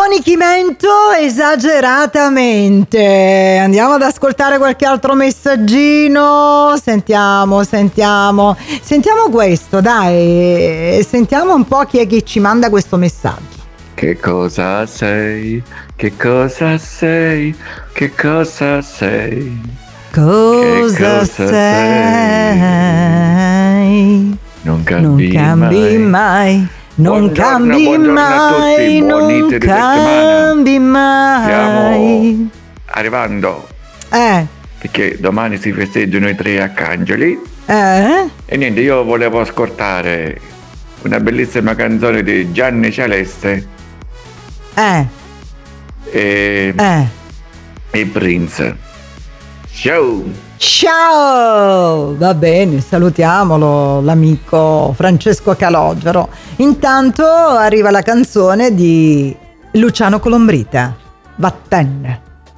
Arricchimento esageratamente. Andiamo ad ascoltare qualche altro messaggino. Sentiamo questo, dai. Sentiamo un po' chi è che ci manda questo messaggio. Che cosa sei? Che cosa sei? Che cosa sei? Cosa sei? Non cambi mai. Non cambi mai, non cambi mai. Stiamo arrivando. Perché domani si festeggiano i 3 arcangeli. E niente, io volevo ascoltare una bellissima canzone di Gianni Celeste. E Prince. Ciao! Va bene, salutiamolo, l'amico Francesco Calogero. Intanto arriva la canzone di Luciano Colombrita, Vattene.